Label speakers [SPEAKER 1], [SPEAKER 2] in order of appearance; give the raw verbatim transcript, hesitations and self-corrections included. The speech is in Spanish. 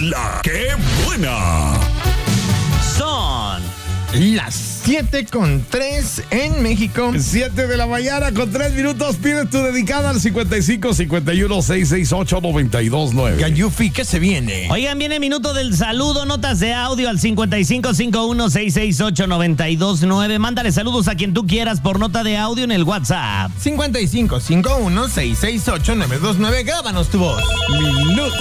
[SPEAKER 1] La que buena.
[SPEAKER 2] Son
[SPEAKER 3] las siete con tres en México.
[SPEAKER 1] siete de la mañana con tres minutos. Pide tu dedicada al cincuenta y cinco cincuenta y uno seiscientos sesenta y ocho noventa y dos nueve.
[SPEAKER 3] Gayufi, ¿qué se viene?
[SPEAKER 2] Oigan, viene minuto del saludo, notas de audio al cincuenta y cinco cincuenta y uno seiscientos sesenta y ocho noventa y dos nueve. Mándale saludos a quien tú quieras por nota de audio en el WhatsApp.
[SPEAKER 3] cincuenta y cinco cincuenta y uno seiscientos sesenta y ocho noventa y dos nueve. Grábanos tu voz.
[SPEAKER 1] Minuto